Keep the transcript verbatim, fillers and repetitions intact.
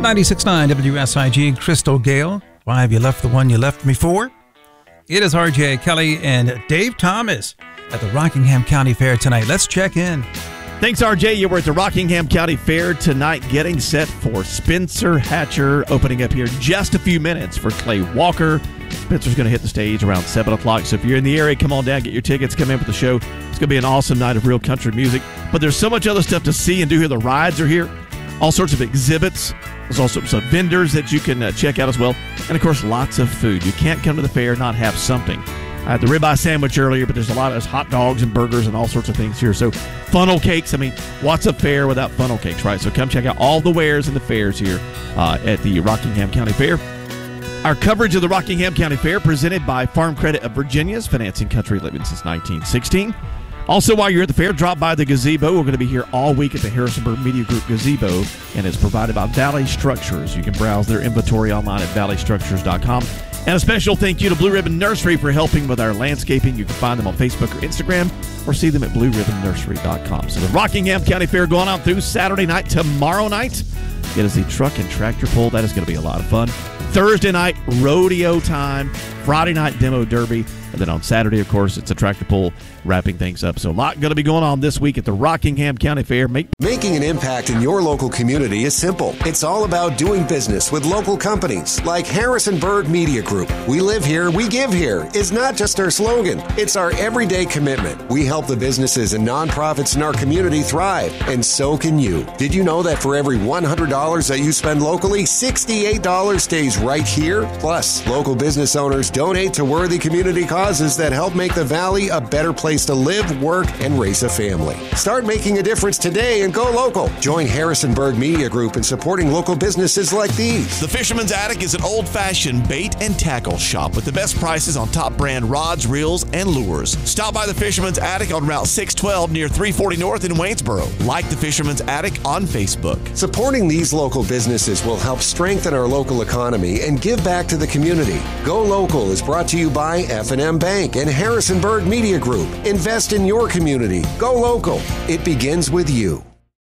ninety-six point nine W S I G, Crystal Gale. Why have you left the one you left me for? It is R J Kelly and Dave Thomas at the Rockingham County Fair tonight. Let's check in. Thanks, R J. You were at the Rockingham County Fair tonight, getting set for Spencer Hatcher, opening up here in just a few minutes for Clay Walker. Spencer's going to hit the stage around seven o'clock, so if you're in the area, come on down, get your tickets, come in for the show. It's going to be an awesome night of real country music. But there's so much other stuff to see and do here. The rides are here, all sorts of exhibits. There's also some vendors that you can uh, check out as well. And, of course, lots of food. You can't come to the fair and not have something. I had the ribeye sandwich earlier, but there's a lot of hot dogs and burgers and all sorts of things here. So funnel cakes, I mean, what's a fair without funnel cakes, right? So come check out all the wares and the fairs here uh, at the Rockingham County Fair. Our coverage of the Rockingham County Fair presented by Farm Credit of Virginia's, financing country living since nineteen sixteen. Also, while you're at the fair, drop by the gazebo. We're going to be here all week at the Harrisonburg Media Group gazebo, and it's provided by Valley Structures. You can browse their inventory online at valley structures dot com. And a special thank you to Blue Ribbon Nursery for helping with our landscaping. You can find them on Facebook or Instagram or see them at blue ribbon nursery dot com. So the Rockingham County Fair going on through Saturday night. Tomorrow night, it is the truck and tractor pull. That is going to be a lot of fun. Thursday night, rodeo time. Friday night, demo derby. And then on Saturday, of course, it's a tractor pull wrapping things up. So a lot going to be going on this week at the Rockingham County Fair. Make- Making an impact in your local community is simple. It's all about doing business with local companies like Harrisonburg Media Group. We live here, we give here is not just our slogan. It's our everyday commitment. We help the businesses and nonprofits in our community thrive, and so can you. Did you know that for every one hundred dollars that you spend locally, sixty-eight dollars stays right here? Plus, local business owners donate to worthy community causes that help make the Valley a better place to live, work, and raise a family. Start making a difference today and go local. Join Harrisonburg Media Group in supporting local businesses like these. The Fisherman's Attic is an old-fashioned bait and tackle shop with the best prices on top brand rods, reels, and lures. Stop by the Fisherman's Attic on Route six twelve near three forty North in Waynesboro. Like the Fisherman's Attic on Facebook. Supporting these local businesses will help strengthen our local economy and give back to the community. Go Local is brought to you by F and M Bank and Harrisonburg Media Group. Invest in your community. Go local. It begins with you.